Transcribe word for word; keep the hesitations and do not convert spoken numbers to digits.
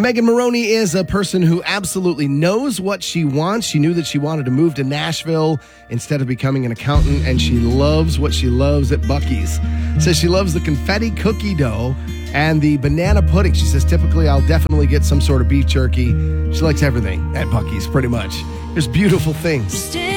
Megan Maroney is a person who absolutely knows what she wants. She knew that she wanted to move to Nashville instead of becoming an accountant, and she loves what she loves at Buc-ee's. Says she loves the confetti cookie dough and the banana pudding. She says, typically, I'll definitely get some sort of beef jerky. She likes everything at Buc-ee's, pretty much. There's beautiful things.